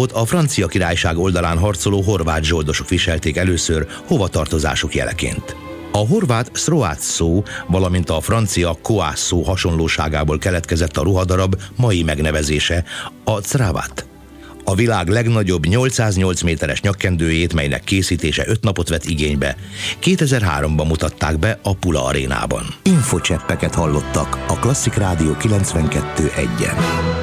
darabot a Francia Királyság oldalán harcoló horvát zsoldosok viselték először hovatartozásuk jeleként. A horvát szroác szó, valamint a francia koás szó hasonlóságából keletkezett a ruhadarab mai megnevezése, a cravat. A világ legnagyobb 808 méteres nyakkendőjét, melynek készítése 5 napot vett igénybe, 2003-ban mutatták be a Pula arénában. Infocseppeket hallottak a Klasszik Rádió 92.1-en.